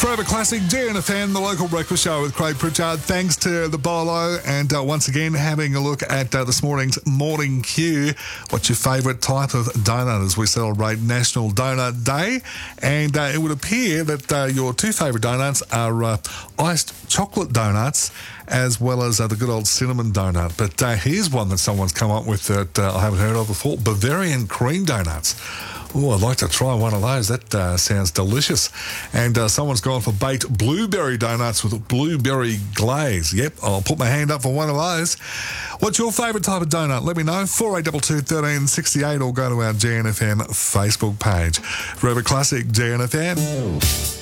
Forever Classic, GNFN, the local breakfast show with Craig Pritchard. Thanks to the Bolo, and once again having a look at this morning's Morning Q. What's your favourite type of donut as we celebrate National Donut Day? And it would appear that your two favourite donuts are iced chocolate donuts as well as the good old cinnamon donut. But here's one that someone's come up with that I haven't heard of before, Bavarian cream donuts. Oh, I'd like to try one of those. That sounds delicious. And someone's gone for baked blueberry donuts with blueberry glaze. Yep, I'll put my hand up for one of those. What's your favourite type of donut? Let me know. 4822 1368 or go to our GNFM Facebook page. Forever Classic, GNFM.